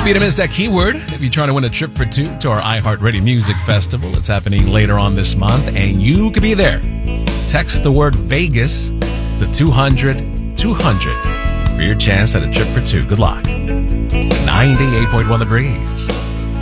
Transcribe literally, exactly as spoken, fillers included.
be to miss that keyword if you're trying to win a trip for two to our iHeartRadio Music Festival. It's happening later on this month, and you could be there. Text the word Vegas to two hundred two hundred for your chance at a trip for two. Good luck. ninety-eight point one The Breeze.